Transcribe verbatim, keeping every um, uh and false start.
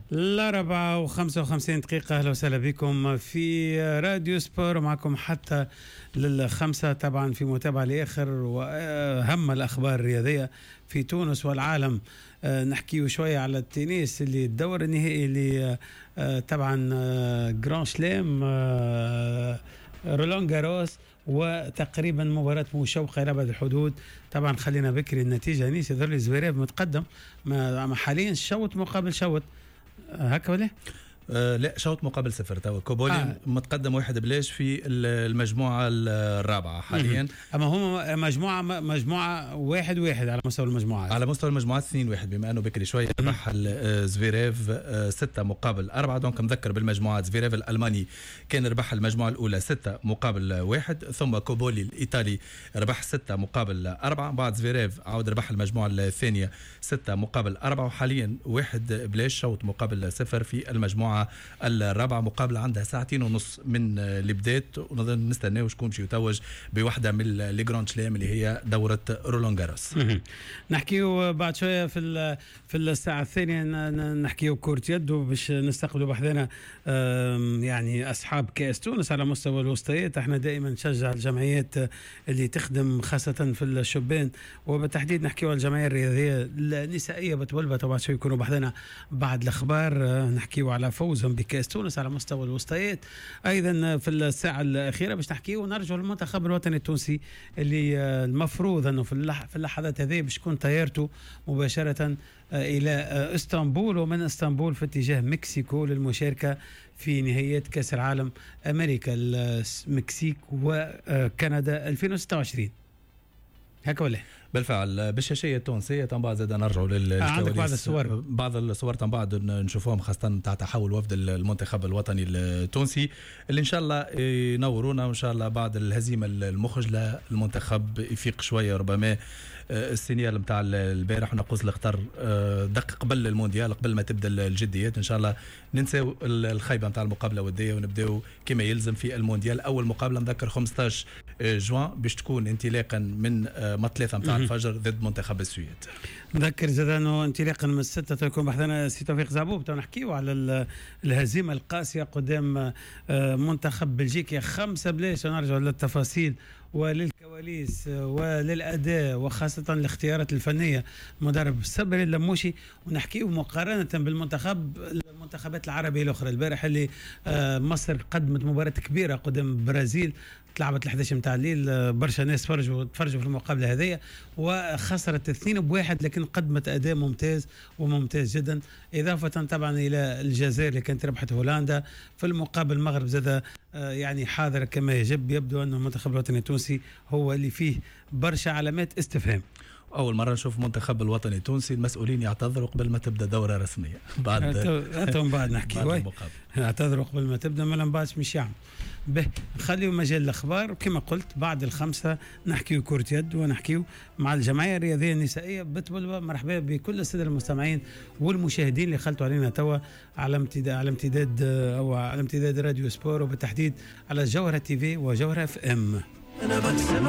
الأربعة وخمسة وخمسين دقيقة. أهلا وسهلا بكم في راديو سبور، معكم حتى للخمسة طبعا في متابعة لآخر وأهم الأخبار الرياضية في تونس والعالم. نحكي شوية على التنس اللي الدور النهائي اللي طبعا جران شلام رولان جاروس، وتقريبا مباراة مشوقة إلى أبعد الحدود. طبعا خلينا بكري النتيجة نيس يظهر لي زويريف متقدم ما حاليا شوط مقابل شوط هكا ولا؟ آه لا، شوط مقابل صفر. توا كوبولي آه. متقدم واحد بلاش في المجموعة الرابعة حاليا. أما هم مجموعة مجموعة واحد واحد على مستوى المجموعات، على مستوى المجموعات اثنين واحد، بما أنه بكري شوية ربح زفيريف ستة مقابل أربعة. دونك مذكر بالمجموعات زفيريف الألماني كان ربح المجموعة الأولى ستة مقابل واحد، ثم كوبولي الإيطالي ربح ستة مقابل أربعة، بعد زفيريف عود ربح المجموعة الثانية ستة مقابل أربعة، وحاليا واحد بلاش شوط مقابل صفر في المجموعة الرابعة. مقابلة عندها ساعتين ونص من اللي بدات، ونظن نستناو شكون باش يتوج بواحدة من لي جراند شلام اللي هي دورة رولان جاروس. نحكيو بعد شوية في في الساعة الثانية نحكيو كرة يد، باش نستقبلوا بحذنا يعني أصحاب كأس تونس على مستوى الوسطيات. احنا دائما نشجع الجمعيات اللي تخدم خاصة في الشبان، وبالتحديد نحكيو على الجمعية الرياضية النسائية بتولبت، وبعد شوية يكونوا بحذنا بعد الأخبار. نحكيو على فوزهم بكأس تونس على مستوى الوسطيات. أيضا في الساعة الأخيرة باش نحكيو ونرجع للمنتخب الوطني التونسي اللي المفروض أنه في اللحظات هذه باش تكون طيارته مباشرة إلى اسطنبول، ومن اسطنبول في اتجاه مكسيكو للمشاركة في نهائيات كأس العالم أمريكا المكسيك وكندا ألفين وستة وعشرين. هكا ولا؟ بالفعل بالشاشيه التونسيه تم بعد زاد نرجعوا للكواليس. بعض الصور بعض الصور تم بعد نشوفوهم خاصه تاع تحول وفد المنتخب الوطني التونسي اللي ان شاء الله ينورونا، وان شاء الله بعد الهزيمه المخجله المنتخب يفيق شويه. ربما السينيال نتاع البارح ونقص الاختار دق قبل المونديال قبل ما تبدا الجديات، ان شاء الله ننساو الخيبه نتاع المقابله الوديه ونبداو كما يلزم في المونديال. اول مقابله نذكر خمسطاش جوان باش تكون انطلاقا من مطلثه نتاع الفجر ضد منتخب السويد. نذكر زاد انه انطلاقا من الستة تكون بحثنا سي توفيق زعبوب. تو نحكيو على الهزيمه القاسيه قدام منتخب بلجيكا خمسة بلاش. نرجع للتفاصيل وللكواليس وللأداء وخاصة الاختيارات الفنية مدرب صبري اللموشي، ونحكيه مقارنة بالمنتخب المنتخبات العربية الأخرى. البارح اللي مصر قدمت مباراة كبيرة قدام البرازيل، تلعبت الحداش متاع الليل، برشا ناس تفرجوا تفرجوا في المقابله هذه وخسرت اثنين بواحد، لكن قدمت اداء ممتاز وممتاز جدا. اضافه طبعا الى الجزائر اللي كانت ربحت هولندا في المقابل. المغرب زاد يعني حاضر كما يجب. يبدو ان المنتخب الوطني التونسي هو اللي فيه برشا علامات استفهام. أول مرة نشوف منتخب الوطني التونسي المسؤولين يعتذروا قبل ما تبدأ دورة رسمية. بعد هاتهم بعد نحكي وي يعتذروا قبل ما تبدأ، ما لنباش مش يعمل به. نخليو مجال الأخبار كما قلت بعد الخمسة نحكيو كرة يد ونحكيو مع الجمعية الرياضية النسائية بتولبة. مرحبا بكل السادة المستمعين والمشاهدين اللي خلطوا علينا توا على امتداد على امتداد أو على امتداد راديو سبور، وبالتحديد على جوهرة تي في وجوهرة اف ام.